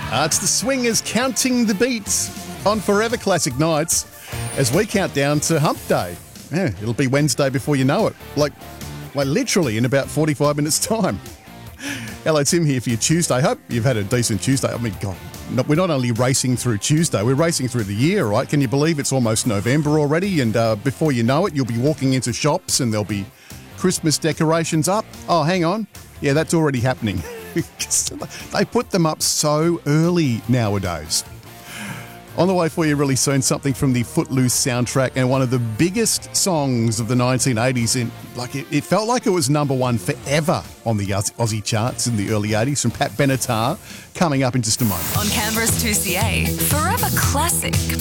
It's the Swingers counting the beats on Forever Classic Nights as we count down to Hump Day. Yeah, it'll be Wednesday before you know it. Like literally in about 45 minutes' time. Hello, Tim here for your Tuesday. Hope you've had a decent Tuesday. I mean, God, we're not only racing through Tuesday, we're racing through the year, right? Can you believe it's almost November already? And before you know it, you'll be walking into shops and there'll be Christmas decorations up. Oh, hang on. Yeah, that's already happening. They put them up so early nowadays. On the way for you really soon, something from the Footloose soundtrack and one of the biggest songs of the 1980s. It felt like it was number one forever on the Aussie charts in the early 80s from Pat Benatar, coming up in just a moment. On Canberra's 2CA, Forever Classic